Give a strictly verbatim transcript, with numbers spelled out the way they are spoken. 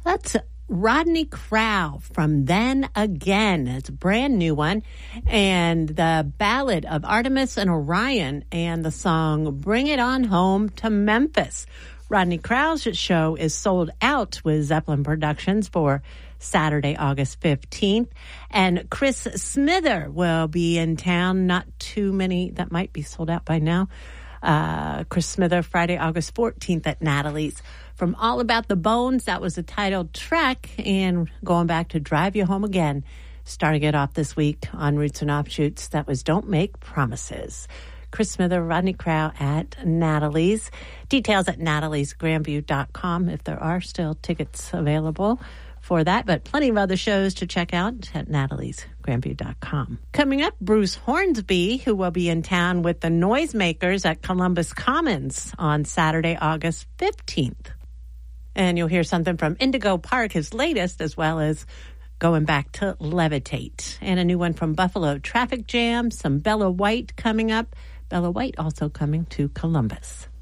That's Rodney Crowell from Then Again. It's a brand new one. And the Ballad of Artemis and Orion and the song Bring It On Home to Memphis. Rodney Crowell's show is sold out with Zeppelin Productions for Saturday, August fifteenth. And Chris Smither will be in town. Not too many that might be sold out by now. Uh, Chris Smither, Friday, August fourteenth at Natalie's. From All About the Bones, that was the titled track. And going back to Drive You Home Again, starting it off this week on Roots and Offshoots, that was Don't Make Promises. Chris Smither, Rodney Crowell at Natalie's. Details at natalies grandview dot com if there are still tickets available for that, but plenty of other shows to check out at natalies grandview dot com. Coming up, Bruce Hornsby, who will be in town with the Noisemakers at Columbus Commons on Saturday, August fifteenth. And you'll hear something from Indigo Park, his latest, as well as going back to Levitate. And a new one from Buffalo Traffic Jam, some Bella White coming up. Bella White also coming to Columbus.